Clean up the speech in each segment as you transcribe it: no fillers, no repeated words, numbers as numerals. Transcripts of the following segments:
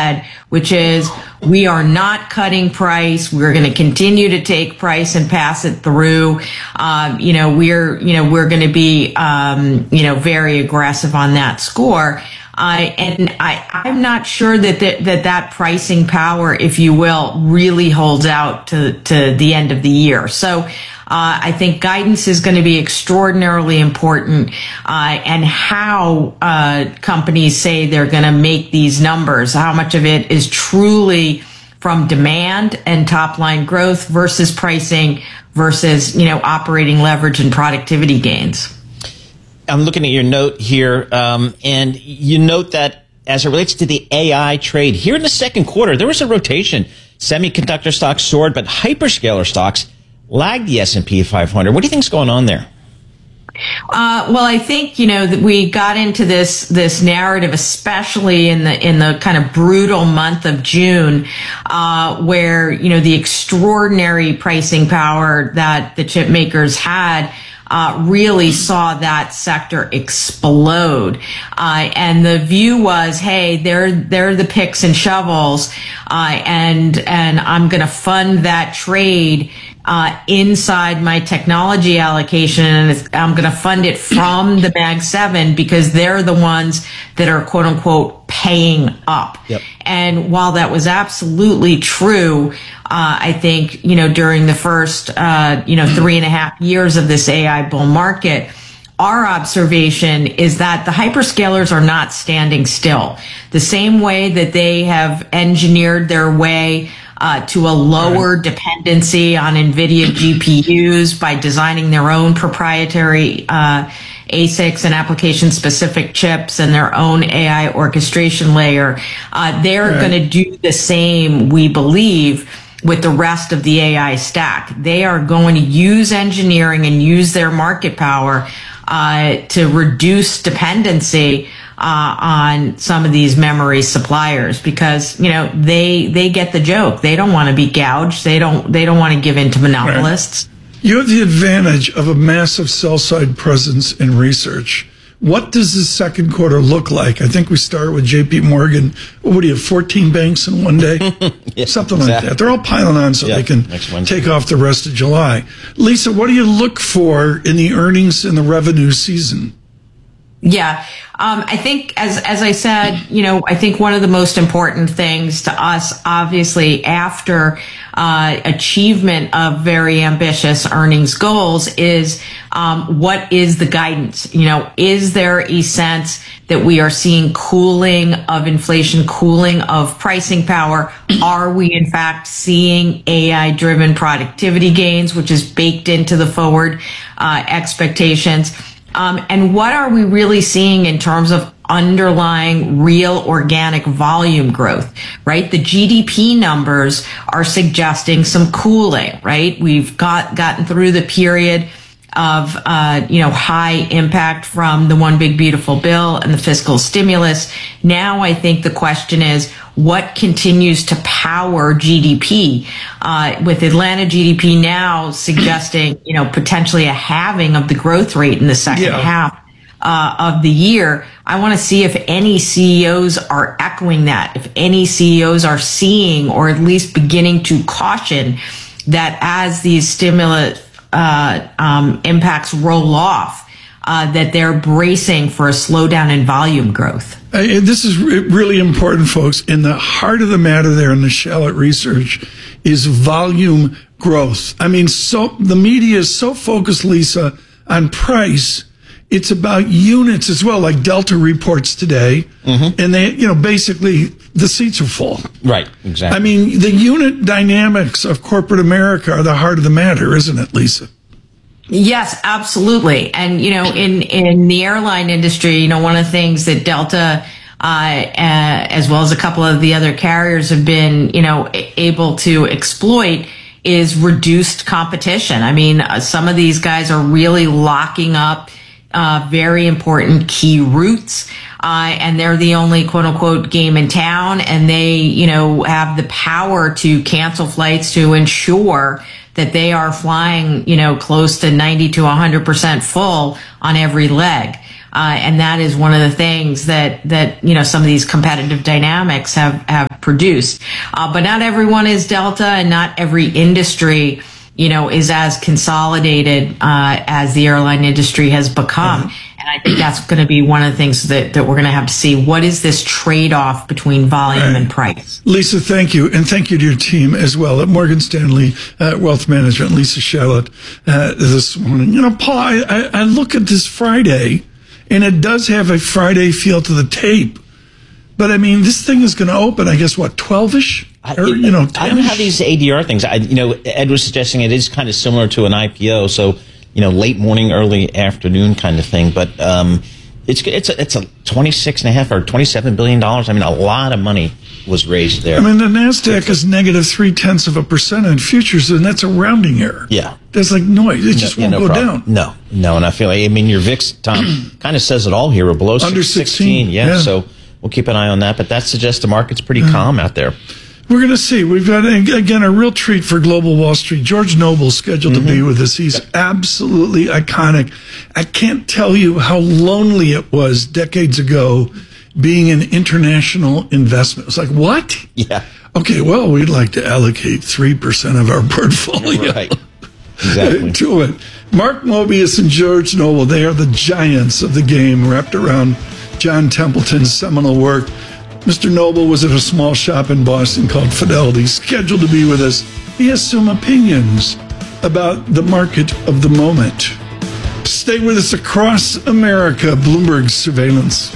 said, which is we are not cutting price. We're going to continue to take price and pass it through. We're going to be, very aggressive on that score. I'm not sure that pricing power, if you will, really holds out to the end of the year. So, I think guidance is going to be extraordinarily important, and how companies say they're going to make these numbers, how much of it is truly from demand and top line growth versus pricing versus, operating leverage and productivity gains. I'm looking at your note here, and you note that as it relates to the AI trade, here in the second quarter, there was a rotation. Semiconductor stocks soared, but hyperscaler stocks lagged the S&P 500. What do you think's going on there? Well, I think, that we got into this narrative, especially in the kind of brutal month of June, where, the extraordinary pricing power that the chip makers had, really saw that sector explode. And the view was, hey, they're the picks and shovels, and I'm going to fund that trade inside my technology allocation, and I'm going to fund it from the Mag 7 because they're the ones that are quote unquote paying up. Yep. And while that was absolutely true, I think, during the first, 3.5 years of this AI bull market, our observation is that the hyperscalers are not standing still. The same way that they have engineered their way to a lower dependency on NVIDIA GPUs by designing their own proprietary ASICs and application-specific chips and their own AI orchestration layer. They're going to do the same, we believe, with the rest of the AI stack. They are going to use engineering and use their market power to reduce dependency on some of these memory suppliers, because they get the joke. They don't want to be gouged. They don't want to give in to monopolists. Right. You have the advantage of a massive sell side presence in research. What does the second quarter look like? I think we started with JP Morgan. What do you have, 14 banks in one day? Yeah, something like that. They're all piling on so they can take off the rest of July. Lisa, what do you look for in the earnings in the revenue season? Yeah. I think, as I said, I think one of the most important things to us, obviously, after achievement of very ambitious earnings goals is what is the guidance? Is there a sense that we are seeing cooling of inflation, cooling of pricing power? Are we, in fact, seeing AI-driven productivity gains, which is baked into the forward expectations? And what are we really seeing in terms of underlying real organic volume growth, right? The GDP numbers are suggesting some cooling, right? We've gotten through the period of, high impact from the One Big Beautiful Bill and the fiscal stimulus. Now I think the question is, what continues to power GDP? With Atlanta GDP now suggesting, potentially a halving of the growth rate in the second half of the year. I want to see if any CEOs are echoing that, if any CEOs are seeing or at least beginning to caution that as these stimulus impacts roll off, that they're bracing for a slowdown in volume growth. This is really important, folks. In the heart of the matter there in the Shallot research is volume growth. I mean, so the media is so focused, Lisa, on price. It's about units as well, like Delta reports today. Mm-hmm. And they, basically the seats are full. Right, exactly. I mean, the unit dynamics of corporate America are the heart of the matter, isn't it, Lisa? Yes, absolutely. And, in the airline industry, one of the things that Delta, as well as a couple of the other carriers have been, able to exploit is reduced competition. I mean, some of these guys are really locking up very important key routes, and they're the only quote unquote game in town, and they, have the power to cancel flights to ensure that they are flying, close to 90 to 100% full on every leg. And that is one of the things that some of these competitive dynamics have produced. But not everyone is Delta, and not every industry, is as consolidated as the airline industry has become. And I think that's going to be one of the things that we're going to have to see. What is this trade-off between volume and price? Lisa, thank you. And thank you to your team as well at Morgan Stanley Wealth Management, Lisa Shallot, this morning. Paul, I look at this Friday, and it does have a Friday feel to the tape. But, this thing is going to open, I guess, 12-ish? I don't have these ADR things. Ed was suggesting it is kind of similar to an IPO, so late morning, early afternoon kind of thing. But it's a $26.5 or $27 billion. A lot of money was raised there. The NASDAQ is negative 0.3% in futures, and that's a rounding error. Yeah. That's like noise. It just won't go down. No. And I feel like, your VIX, Tom, kind of says it all here. We're below under 16. Yeah, so we'll keep an eye on that. But that suggests the market's pretty calm out there. We're going to see. We've got, again, a real treat for Global Wall Street. George Noble scheduled to be with us. He's absolutely iconic. I can't tell you how lonely it was decades ago being an international investment. It's like, what? Yeah. Okay, well, we'd like to allocate 3% of our portfolio exactly. to it. Mark Mobius and George Noble, they are the giants of the game wrapped around John Templeton's seminal work. Mr. Noble was at a small shop in Boston called Fidelity, scheduled to be with us. He has some opinions about the market of the moment. Stay with us across America, Bloomberg Surveillance.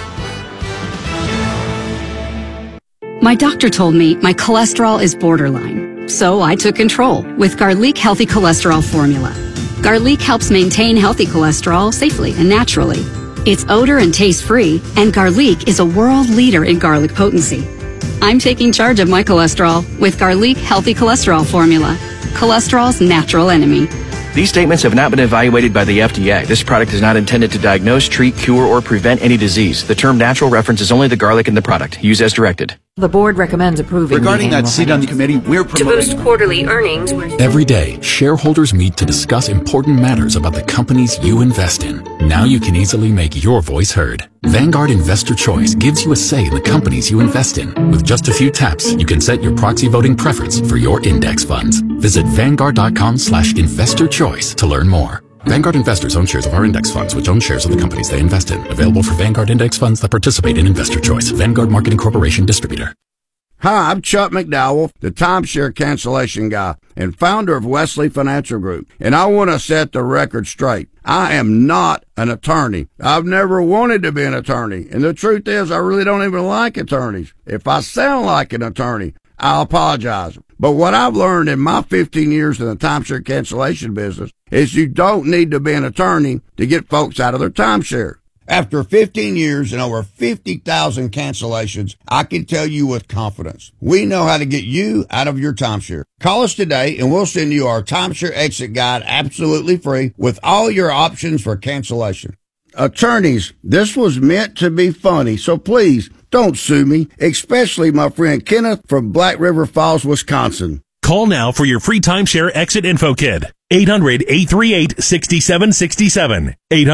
My doctor told me my cholesterol is borderline, so I took control with Garlic Healthy Cholesterol Formula. Garlic helps maintain healthy cholesterol safely and naturally. It's odor and taste-free, and Garlic is a world leader in garlic potency. I'm taking charge of my cholesterol with Garlic Healthy Cholesterol Formula, cholesterol's natural enemy. These statements have not been evaluated by the FDA. This product is not intended to diagnose, treat, cure, or prevent any disease. The term natural references only the garlic in the product. Use as directed. The board recommends approving. Regarding that seat on the committee, we're promoting. To boost quarterly earnings. Every day, shareholders meet to discuss important matters about the companies you invest in. Now you can easily make your voice heard. Vanguard Investor Choice gives you a say in the companies you invest in. With just a few taps, you can set your proxy voting preference for your index funds. Visit Vanguard.com/investor-choice to learn more. Vanguard investors own shares of our index funds, which own shares of the companies they invest in. Available for Vanguard index funds that participate in Investor Choice. Vanguard Marketing Corporation Distributor. Hi, I'm Chuck McDowell, the timeshare cancellation guy and founder of Wesley Financial Group. And I want to set the record straight. I am not an attorney. I've never wanted to be an attorney. And the truth is, I really don't even like attorneys. If I sound like an attorney, I'll apologize. But what I've learned in my 15 years in the timeshare cancellation business is you don't need to be an attorney to get folks out of their timeshare. After 15 years and over 50,000 cancellations, I can tell you with confidence, we know how to get you out of your timeshare. Call us today and we'll send you our timeshare exit guide absolutely free with all your options for cancellation. Attorneys, this was meant to be funny, so please don't sue me, especially my friend Kenneth from Black River Falls, Wisconsin. Call now for your free timeshare exit info kit. 800-838-6767.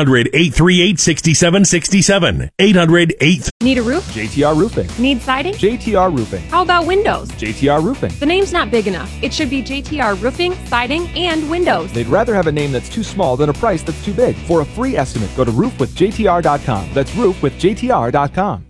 800-838-6767. 800-8... Need a roof? JTR Roofing. Need siding? JTR Roofing. How about windows? JTR Roofing. The name's not big enough. It should be JTR Roofing, Siding, and Windows. They'd rather have a name that's too small than a price that's too big. For a free estimate, go to roofwithjtr.com. That's roofwithjtr.com.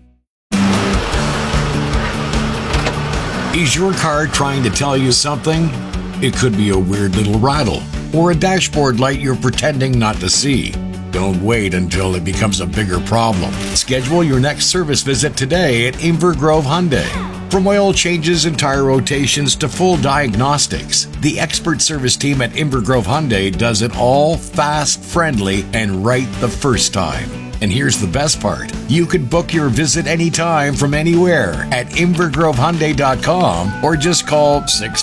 Is your car trying to tell you something? It could be a weird little rattle or a dashboard light you're pretending not to see. Don't wait until it becomes a bigger problem. Schedule your next service visit today at Inver Grove Hyundai. From oil changes and tire rotations to full diagnostics, the expert service team at Inver Grove Hyundai does it all fast, friendly, and right the first time. And here's the best part. You can book your visit anytime from anywhere at invergrovehyundai.com or just call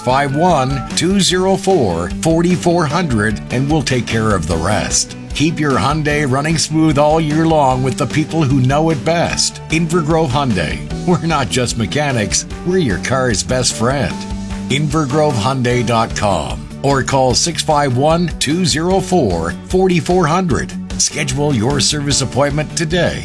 651-204-4400 and we'll take care of the rest. Keep your Hyundai running smooth all year long with the people who know it best. Inver Grove Hyundai. We're not just mechanics, we're your car's best friend. invergrovehyundai.com or call 651-204-4400. Schedule your service appointment today.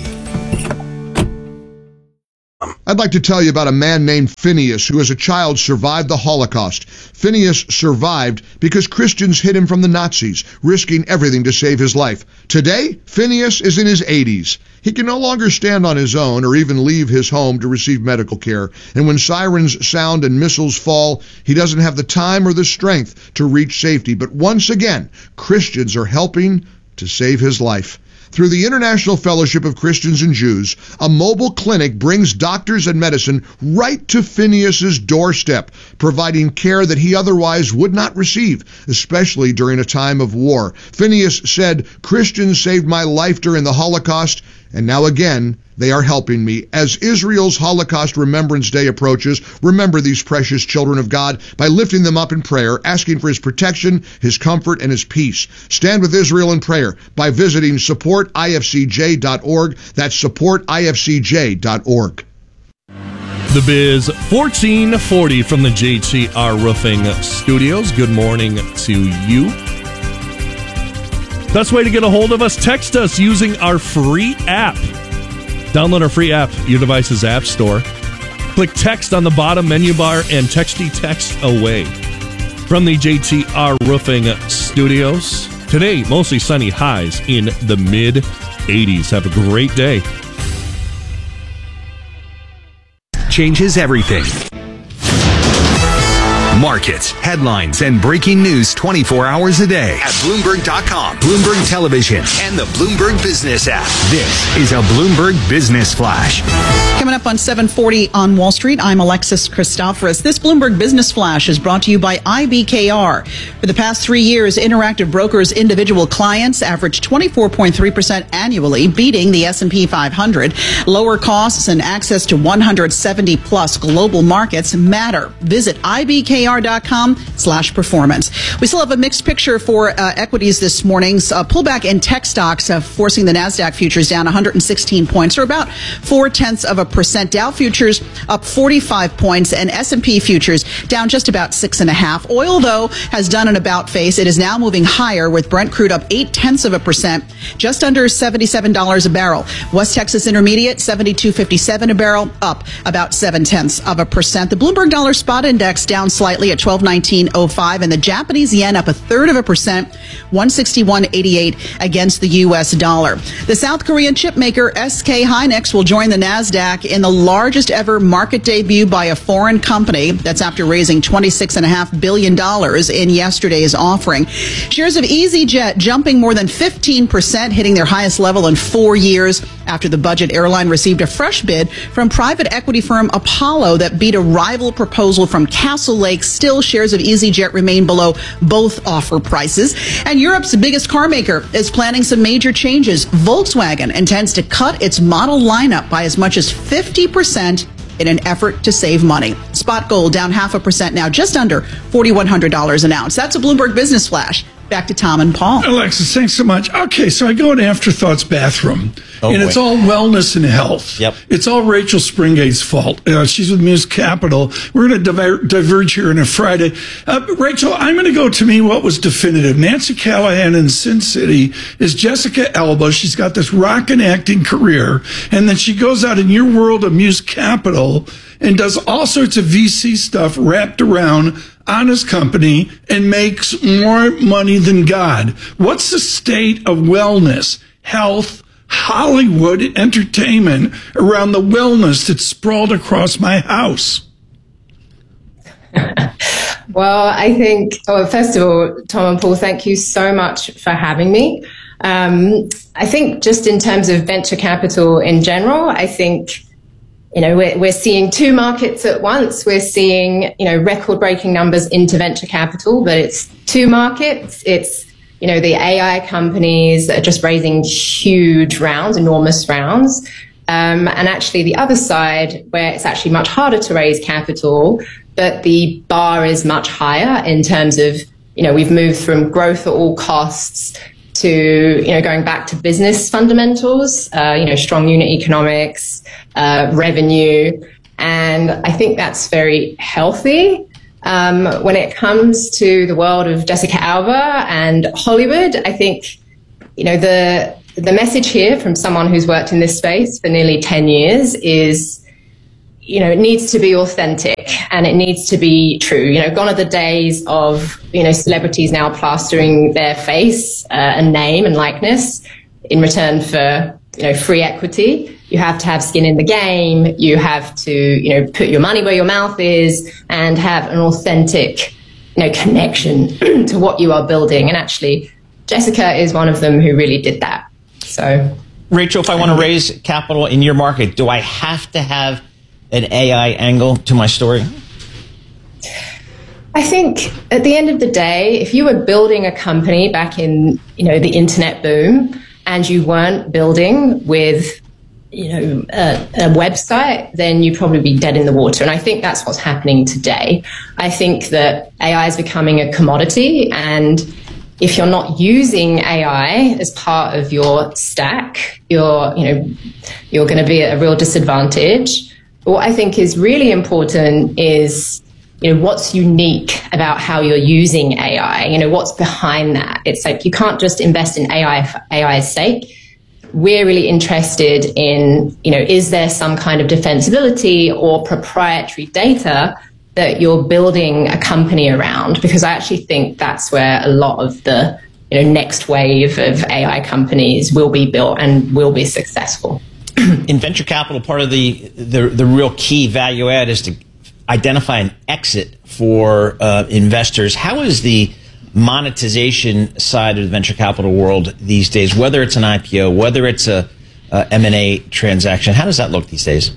I'd like to tell you about a man named Phineas who as a child survived the Holocaust. Phineas survived because Christians hid him from the Nazis, risking everything to save his life. Today, Phineas is in his 80s. He can no longer stand on his own or even leave his home to receive medical care. And when sirens sound and missiles fall, he doesn't have the time or the strength to reach safety. But once again, Christians are helping to save his life. Through the International Fellowship of Christians and Jews, a mobile clinic brings doctors and medicine right to Phineas's doorstep, providing care that he otherwise would not receive, especially during a time of war. Phineas said, "Christians saved my life during the Holocaust, and now again, they are helping me." As Israel's Holocaust Remembrance Day approaches, remember these precious children of God by lifting them up in prayer, asking for his protection, his comfort, and his peace. Stand with Israel in prayer by visiting supportifcj.org. That's supportifcj.org. The Biz 1440 from the JTR Roofing Studios. Good morning to you. Best way to get a hold of us, text us using our free app. Download our free app, your device's app store. Click text on the bottom menu bar and texty text away. From the JTR Roofing Studios. Today, mostly sunny, highs in the mid-80s. Have a great day. Changes everything. Markets, headlines, and breaking news 24 hours a day at Bloomberg.com, Bloomberg Television, and the Bloomberg Business app. This is a Bloomberg Business Flash. Coming up on 740 on Wall Street, I'm Alexis Christoforous. This Bloomberg Business Flash is brought to you by IBKR. For the past 3 years, Interactive Brokers' individual clients averaged 24.3% annually, beating the S&P 500. Lower costs and access to 170-plus global markets matter. Visit IBKR.com/performance. We still have a mixed picture for equities this morning. Pullback in tech stocks forcing the NASDAQ futures down 116 points, or about 0.4%. Dow futures up 45 points, and S&P futures down just about 6.5. Oil, though, has done an about face. It is now moving higher, with Brent crude up 0.8%, just under $77 a barrel. West Texas Intermediate, $72.57 a barrel, up about 0.7%. The Bloomberg Dollar Spot Index down slightly at 1219.05, and the Japanese yen up 0.33%, 161.88 against the U.S. dollar. The South Korean chip maker SK Hynix will join the NASDAQ in the largest ever market debut by a foreign company. That's after raising $26.5 billion in yesterday's offering. Shares of EasyJet jumping more than 15%, hitting their highest level in 4 years after the budget airline received a fresh bid from private equity firm Apollo that beat a rival proposal from Castle Lake. Still, shares of EasyJet remain below both offer prices. And Europe's biggest car maker is planning some major changes. Volkswagen intends to cut its model lineup by as much as 50% in an effort to save money. Spot gold down 0.5% now, just under $4,100 an ounce. That's a Bloomberg Business Flash. Back to Tom and Paul. Alexis, thanks so much. Okay, so I go in Afterthoughts bathroom, and it's all wellness and health. Yep. It's all Rachel Springate's fault. She's with Muse Capital. We're going to diverge here on a Friday. Rachel, I'm going to go to me what was definitive. Nancy Callahan in Sin City is Jessica Alba. She's got this rockin' acting career, and then she goes out in your world of Muse Capital and does all sorts of VC stuff wrapped around honest company and makes more money than God. What's the state of wellness, health, Hollywood, entertainment around the wellness that's sprawled across my house? Well, I think, first of all, Tom and Paul, thank you so much for having me. I think just in terms of venture capital in general, I think, we're seeing two markets at once. We're seeing, record-breaking numbers into venture capital, but it's two markets. It's, the AI companies that are just raising huge rounds, enormous rounds. And actually the other side, where it's actually much harder to raise capital, but the bar is much higher in terms of, we've moved from growth at all costs to, going back to business fundamentals, strong unit economics, revenue. And I think that's very healthy. When it comes to the world of Jessica Alba and Hollywood, I think, the the message here from someone who's worked in this space for nearly 10 years is, it needs to be authentic and it needs to be true. Gone are the days of, celebrities now plastering their face and name and likeness in return for, free equity. You have to have skin in the game. You have to, put your money where your mouth is and have an authentic, connection to what you are building. And actually, Jessica is one of them who really did that. So, Rachel, if I want to raise capital in your market, do I have to have an AI angle to my story? I think at the end of the day, if you were building a company back in, the internet boom, and you weren't building with, a website, then you'd probably be dead in the water. And I think that's what's happening today. I think that AI is becoming a commodity, and if you're not using AI as part of your stack, you're going to be at a real disadvantage. What I think is really important is, what's unique about how you're using AI? What's behind that? It's like you can't just invest in AI for AI's sake. We're really interested in, is there some kind of defensibility or proprietary data that you're building a company around? Because I actually think that's where a lot of the, next wave of AI companies will be built and will be successful. In venture capital, part of the real key value add is to identify an exit for investors. How is the monetization side of the venture capital world these days, whether it's an IPO, whether it's a M&A transaction? How does that look these days?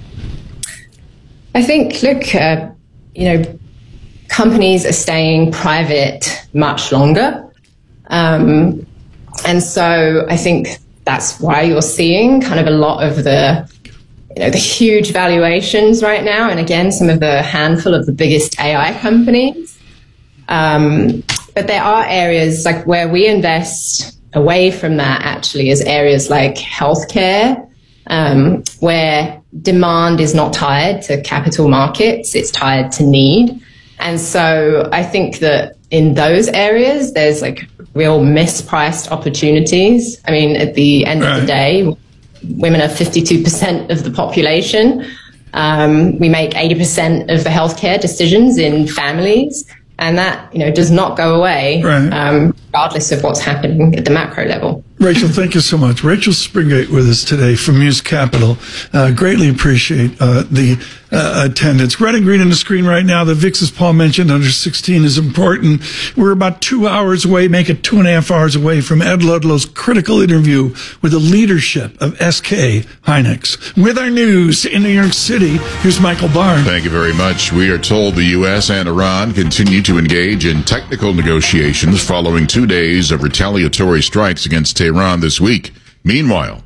I think, companies are staying private much longer. And so I think that's why you're seeing kind of a lot of the huge valuations right now. And again, some of the handful of the biggest AI companies. But there are areas like where we invest away from that actually is areas like healthcare, where demand is not tied to capital markets, it's tied to need. And so I think that in those areas, there's like real mispriced opportunities. I mean, at the end of the day, women are 52% of the population. We make 80% of the healthcare decisions in families. And that, does not go away, regardless of what's happening at the macro level. Rachel, thank you so much. Rachel Springate with us today from Muse Capital. Greatly appreciate the attendance. Red and green on the screen right now. The VIX, as Paul mentioned, under 16 is important. We're about 2 hours away, make it 2.5 hours away from Ed Ludlow's critical interview with the leadership of SK Hynix. With our news in New York City, here's Michael Barr. Thank you very much. We are told the U.S. and Iran continue to engage in technical negotiations following 2 days of retaliatory strikes against Tehran this week. Meanwhile,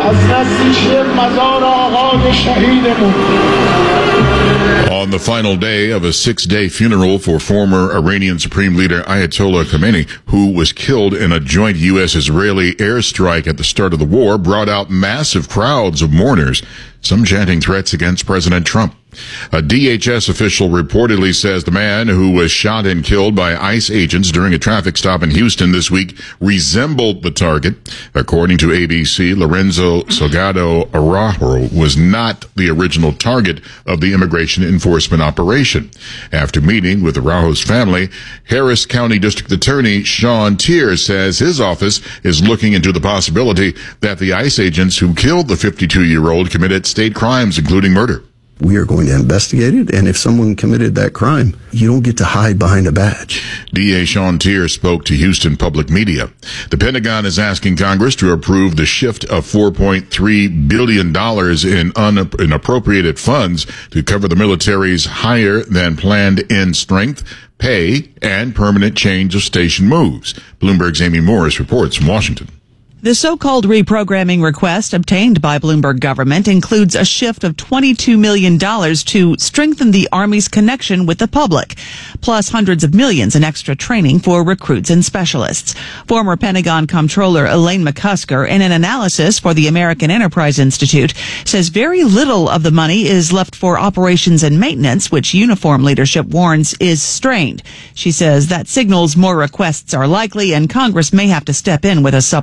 on the final day of a 6-day funeral for former Iranian Supreme Leader Ayatollah Khamenei, who was killed in a joint U.S.-Israeli airstrike at the start of the war, brought out massive crowds of mourners, some chanting threats against President Trump. A DHS official reportedly says the man who was shot and killed by ICE agents during a traffic stop in Houston this week resembled the target. According to ABC, Lorenzo Salgado Araujo was not the original target of the immigration enforcement operation. After meeting with Araujo's family, Harris County District Attorney Sean Tier says his office is looking into the possibility that the ICE agents who killed the 52-year-old committed state crimes, including murder. We are going to investigate it, and if someone committed that crime, you don't get to hide behind a badge. DA Sean Tier spoke to Houston Public Media. The Pentagon is asking Congress to approve the shift of $4.3 billion in appropriated funds to cover the military's higher than planned end strength, pay, and permanent change of station moves. Bloomberg's Amy Morris reports from Washington. The so-called reprogramming request obtained by Bloomberg government includes a shift of $22 million to strengthen the Army's connection with the public, plus hundreds of millions in extra training for recruits and specialists. Former Pentagon Comptroller Elaine McCusker, in an analysis for the American Enterprise Institute, says very little of the money is left for operations and maintenance, which uniform leadership warns is strained. She says that signals more requests are likely and Congress may have to step in with a supplemental.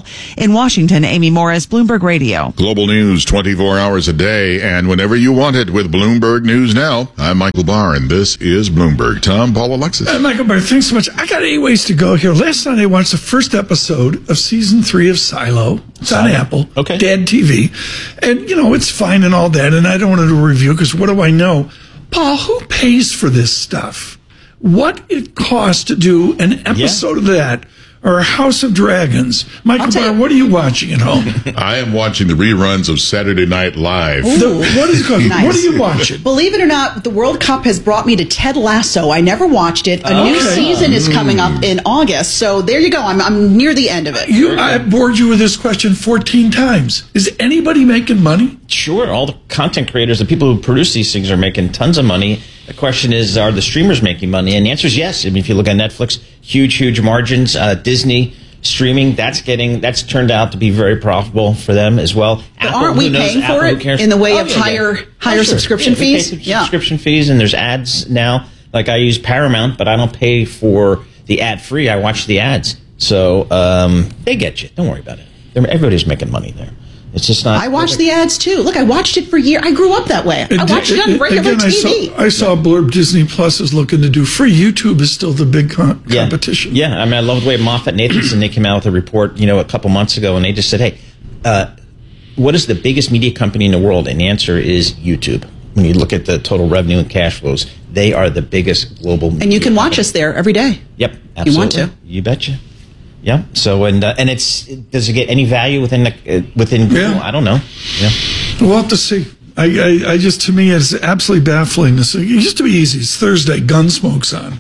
Hill. In Washington, Amy Morris, Bloomberg Radio. Global news 24 hours a day and whenever you want it with Bloomberg News Now. I'm Michael Barr, and this is Bloomberg. Tom, Paul, Alexis. Michael Barr, thanks so much. I got 8 ways to go here. Last night I watched the first episode of season 3 of Silo. It's on Apple. Okay. Dad TV. And, it's fine and all that, and I don't want to do a review because what do I know? Paul, who pays for this stuff? What it costs to do an episode of that or House of Dragons. Michael Barr, what are you watching at home? I am watching the reruns of Saturday Night Live. What is it called? Nice. What are you watching? Believe it or not, the World Cup has brought me to Ted Lasso. I never watched it. A new season is coming up in August. So there you go. I'm near the end of it. I bored you with this question 14 times. Is anybody making money? Sure. All the content creators, the people who produce these things are making tons of money. The question is, are the streamers making money? And the answer is yes. I mean, if you look at Netflix, huge margins. Disney streaming, that's turned out to be very profitable for them as well. But Apple, aren't we paying for it in the way of higher subscription fees? Subscription fees, and there's ads now. Like I use Paramount, but I don't pay for the ad free. I watch the ads. So they get you. Don't worry about it. Everybody's making money there. It's just not. I watch the ads too. Look, I watched it for years. I grew up that way. I watched it on regular TV. I saw a blurb Disney Plus is looking to do free. YouTube is still the big competition. Yeah, I mean, I love the way Moffett Nathanson, they came out with a report, a couple months ago, and they just said, hey, what is the biggest media company in the world? And the answer is YouTube. When you look at the total revenue and cash flows, they are the biggest global media And you can watch us there every day. Yep, absolutely. You want to. You betcha. Yeah. So and does it get any value within Google? Yeah. I don't know. Yeah. We'll have to see. I just, to me, it's absolutely baffling. It used to be easy. It's Thursday. Gunsmoke's on.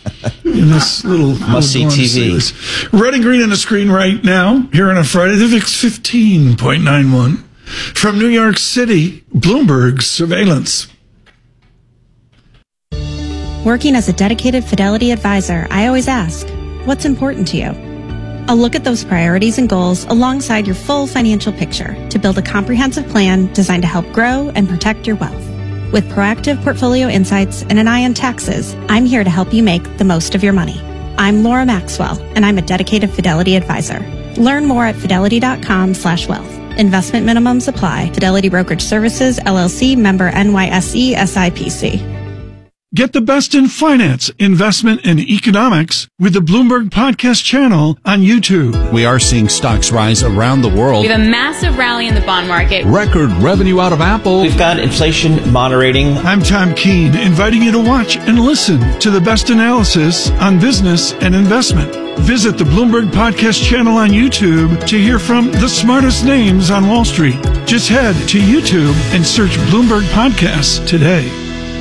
In this little must-see TV. Red and green on the screen right now. Here on a Friday, the VIX 15.91 from New York City. Bloomberg surveillance. Working as a dedicated Fidelity advisor, I always ask, what's important to you? I'll look at those priorities and goals alongside your full financial picture to build a comprehensive plan designed to help grow and protect your wealth. With proactive portfolio insights and an eye on taxes, I'm here to help you make the most of your money. I'm Laura Maxwell, and I'm a dedicated Fidelity advisor. Learn more at fidelity.com/wealth. Investment minimums apply. Fidelity Brokerage Services, LLC, member NYSE, SIPC. Get the best in finance, investment, and economics with the Bloomberg Podcast channel on YouTube. We are seeing stocks rise around the world. We have a massive rally in the bond market. Record revenue out of Apple. We've got inflation moderating. I'm Tom Keene, inviting you to watch and listen to the best analysis on business and investment. Visit the Bloomberg Podcast channel on YouTube to hear from the smartest names on Wall Street. Just head to YouTube and search Bloomberg Podcasts today.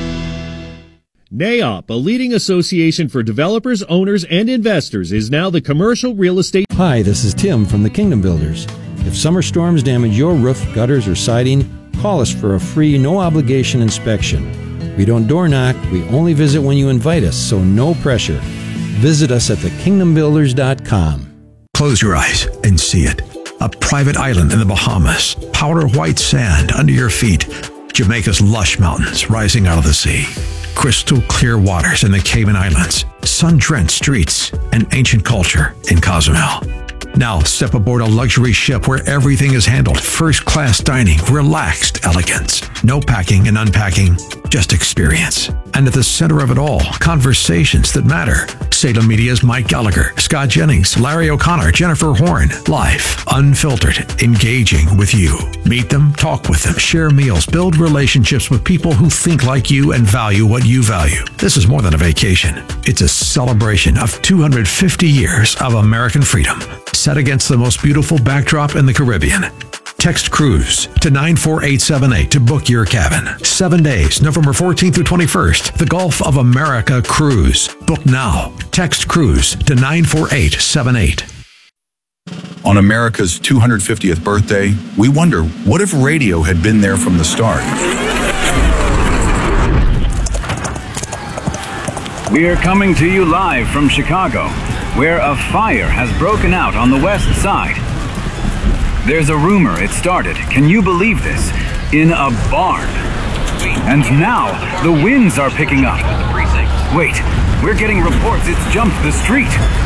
NAIOP, a leading association for developers, owners, and investors, is now the commercial real estate. Hi, this is Tim from the Kingdom Builders. If summer storms damage your roof, gutters, or siding, call us for a free, no-obligation inspection. We don't door knock, we only visit when you invite us, so no pressure. Visit us at thekingdombuilders.com. Close your eyes and see it. A private island in the Bahamas, powder white sand under your feet, Jamaica's lush mountains rising out of the sea. Crystal clear waters in the Cayman Islands, sun-drenched streets, and ancient culture in Cozumel. Now step aboard a luxury ship where everything is handled. First-class dining, relaxed elegance. No packing and unpacking, just experience. And at the center of it all, conversations that matter. Salem Media's Mike Gallagher, Scott Jennings, Larry O'Connor, Jennifer Horn. Live, unfiltered, engaging with you. Meet them, talk with them, share meals, build relationships with people who think like you and value what you value. This is more than a vacation. It's a celebration of 250 years of American freedom, set against the most beautiful backdrop in the Caribbean. Text Cruise to 94878 to book your cabin. 7 days, November 14th through 21st. The Gulf of America Cruise. Book now. Text Cruise to 94878. On America's 250th birthday, we wonder, what if radio had been there from the start? We are coming to you live from Chicago, where a fire has broken out on the west side. There's a rumor it started, can you believe this, in a barn. And now, the winds are picking up. Wait, we're getting reports it's jumped the street.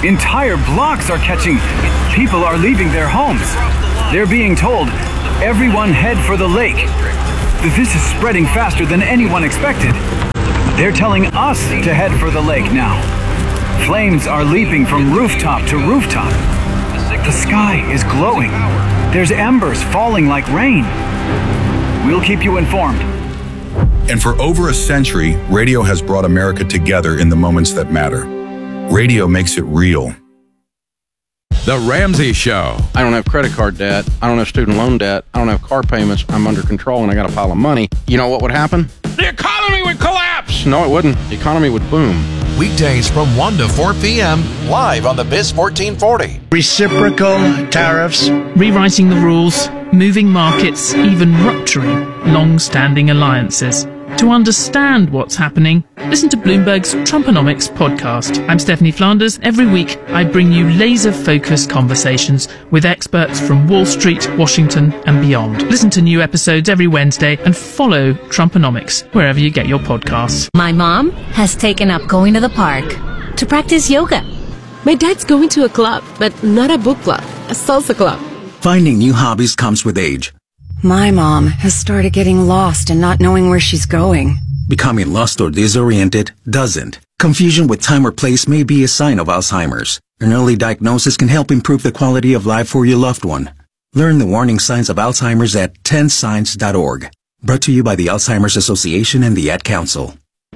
Entire blocks are catching. People are leaving their homes. They're being told, everyone head for the lake. This is spreading faster than anyone expected. They're telling us to head for the lake now. Flames are leaping from rooftop to rooftop. The sky is glowing. There's embers falling like rain. We'll keep you informed. And for over a century, radio has brought America together in the moments that matter. Radio makes it real. The Ramsey Show. I don't have credit card debt. I don't have student loan debt. I don't have car payments. I'm under control and I got a pile of money. You know what would happen? The economy would collapse. No, it wouldn't. The economy would boom. Weekdays from 1 to 4 p.m. live on the Biz 1440. Reciprocal tariffs. Rewriting the rules, moving markets, even rupturing long-standing alliances. To understand what's happening, listen to Bloomberg's Trumponomics podcast. I'm Stephanie Flanders. Every week, I bring you laser-focused conversations with experts from Wall Street, Washington, and beyond. Listen to new episodes every Wednesday and follow Trumponomics wherever you get your podcasts. My mom has taken up going to the park to practice yoga. My dad's going to a club, but not a book club, a salsa club. Finding new hobbies comes with age. My mom has started getting lost and not knowing where she's going. Becoming lost or disoriented doesn't. Confusion with time or place may be a sign of Alzheimer's. An early diagnosis can help improve the quality of life for your loved one. Learn the warning signs of Alzheimer's at 10signs.org. Brought to you by the Alzheimer's Association and the Ad Council.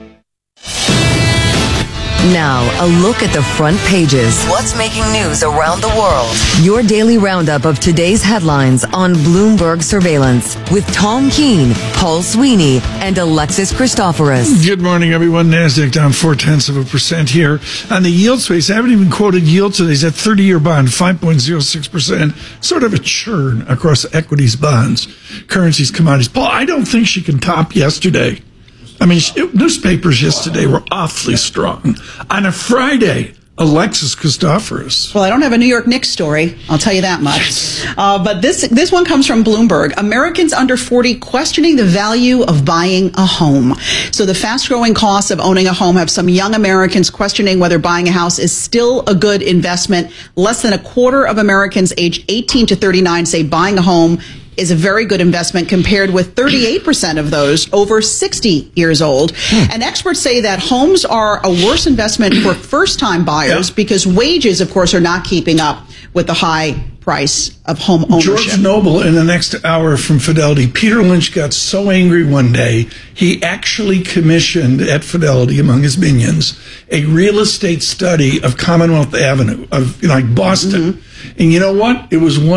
Now, a look at the front pages. What's making news around the world? Your daily roundup of today's headlines on Bloomberg Surveillance with Tom Keene, Paul Sweeney, and Alexis Christoforous. Good morning, everyone. NASDAQ down 0.4% here. On the yield space, I haven't even quoted yield today. It's that 30-year bond, 5.06%. Sort of a churn across equities, bonds, currencies, commodities. Paul, I don't think she can top yesterday. I mean, newspapers yesterday were awfully strong. On a Friday, Alexis Christoforous. Well, I don't have a New York Knicks story, I'll tell you that much. But this one comes from Bloomberg. Americans under 40 questioning the value of buying a home. So the fast-growing costs of owning a home have some young Americans questioning whether buying a house is still a good investment. Less than a quarter of Americans aged 18 to 39 say buying a home is a very good investment compared with 38% of those over 60 years old. And experts say that homes are a worse investment for first-time buyers because wages, of course, are not keeping up with the high price of home ownership. George Noble in the next hour from Fidelity. Peter Lynch got so angry one day, he actually commissioned at Fidelity, among his minions, a real estate study of Commonwealth Avenue, of like Boston. And you know what? It was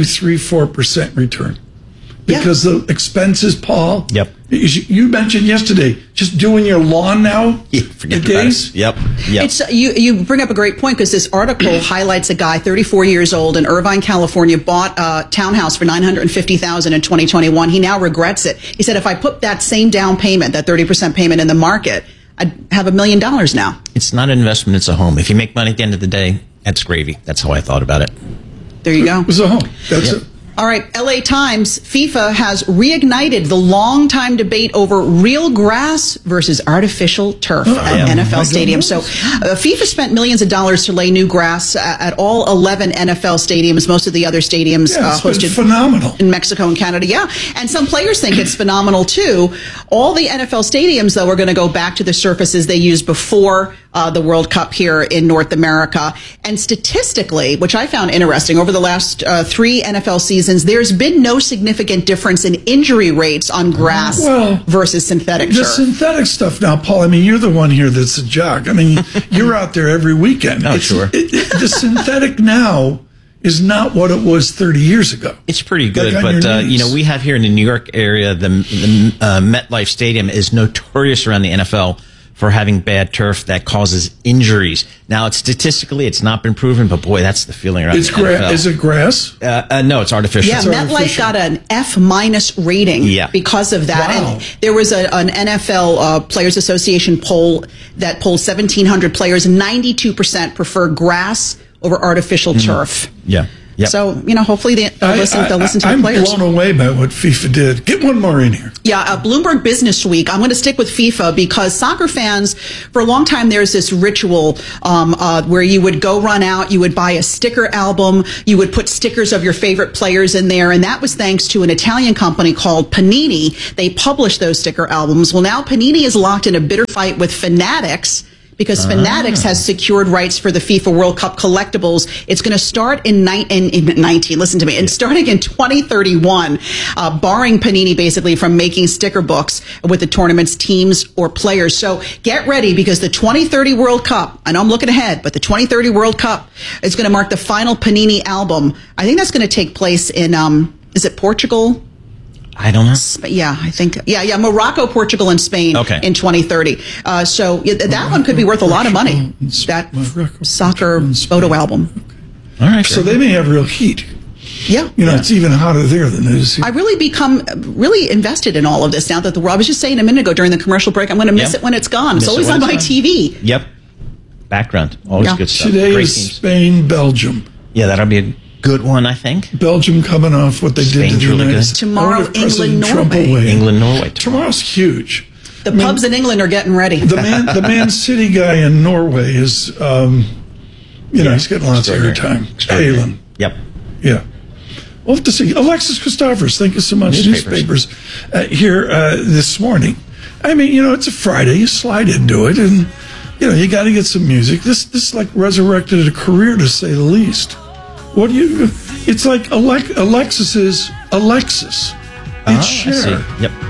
4% return. Because the expenses, Paul. Yep. You mentioned yesterday, just doing your lawn now. Forget days. Yep. It's you bring up a great point because this article highlights a guy, 34 years old, in Irvine, California, bought a townhouse for $950,000 in 2021. He now regrets it. He said, if I put that same down payment, that 30% payment, in the market, I'd have $1 million now. It's not an investment; it's a home. If you make money at the end of the day, that's gravy. That's how I thought about it. There you go. It was a home. That's it. All right, LA Times, FIFA has reignited the long-time debate over real grass versus artificial turf at NFL stadiums. So FIFA spent millions of dollars to lay new grass at all 11 NFL stadiums, most of the other stadiums hosted phenomenal in Mexico and Canada. Yeah, and some players think it's phenomenal too. All the NFL stadiums, though, are going to go back to the surfaces they used before the World Cup here in North America. And statistically, which I found interesting, over the last 3 NFL seasons, there's been no significant difference in injury rates on grass versus synthetic turf. The synthetic stuff now, Paul, I mean, you're the one here that's a jock. I mean, you're out there every weekend. Oh, sure. The synthetic now is not what it was 30 years ago. It's pretty good, but we have here in the New York area, the MetLife Stadium is notorious around the NFL for having bad turf that causes injuries. Now, statistically, it's not been proven, but boy, that's the feeling around the NFL. Is it grass? No, it's artificial. Yeah, MetLife got an F- rating because of that. Wow. And there was an NFL Players Association poll that polled 1,700 players. 92% prefer grass over artificial turf. Yeah. Yep. So, hopefully they'll listen to the players. I'm blown away by what FIFA did. Get one more in here. Yeah, Bloomberg Business Week. I'm going to stick with FIFA because soccer fans, for a long time, there's this ritual where you would go run out, you would buy a sticker album, you would put stickers of your favorite players in there, and that was thanks to an Italian company called Panini. They published those sticker albums. Well, now Panini is locked in a bitter fight with Fanatics, because Fanatics has secured rights for the FIFA World Cup collectibles. It's going to start in 19, listen to me, and starting in 2031, barring Panini basically from making sticker books with the tournament's teams or players. So get ready, because the 2030 World Cup, I know I'm looking ahead, but the 2030 World Cup is going to mark the final Panini album. I think that's going to take place in, is it Portugal? I don't know. I think. Yeah. Morocco, Portugal, and Spain in 2030. So that one could be worth a lot of money. That soccer photo album. All right. So they may have real heat. Yeah. It's even hotter there than it is here. I really become really invested in all of this now that I was just saying a minute ago during the commercial break, I'm going to miss it when it's gone. It's always on my TV. Yep. Background. Always good stuff. Today Great is teams. Spain, Belgium. Yeah, that'll be a good one, I think. Belgium coming off what they did to the United States. Tomorrow, England, Norway. England, Norway. Tomorrow's huge. The pubs in England are getting ready. The Man City guy in Norway is, he's getting lots of airtime. Haaland. Yep. Yeah. We'll have to see. Alexis Christophers, thank you so much. Newspapers here this morning. I mean, it's a Friday. You slide into it, and you got to get some music. This like resurrected a career, to say the least. What do you? It's like Alexis's Alexis. It's Cher. Yep.